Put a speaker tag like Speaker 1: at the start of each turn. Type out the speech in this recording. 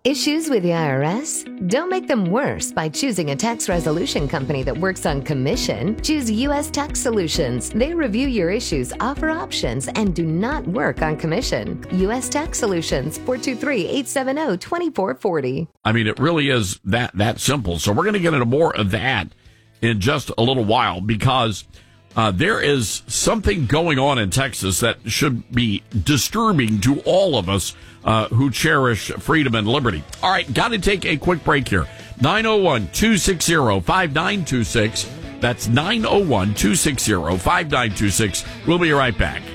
Speaker 1: Issues with the IRS? Don't make them worse by choosing a tax resolution company that works on commission. Choose U.S. Tax Solutions. They review your issues, offer options, and do not work on commission. U.S. Tax Solutions, 423-870-2440.
Speaker 2: I mean, it really is that simple. So we're going to get into more of that in just a little while, because there is something going on in Texas that should be disturbing to all of us who cherish freedom and liberty. All right, got to take a quick break here. 901-260-5926. That's 901-260-5926. We'll be right back.